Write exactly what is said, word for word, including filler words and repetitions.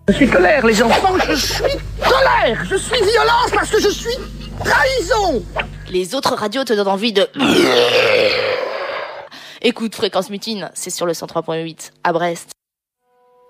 Je suis colère, les enfants, je suis colère. Je suis violence parce que je suis trahison. Les autres radios te donnent envie de... Écoute Fréquence Mutine, c'est sur le cent trois point huit à Brest.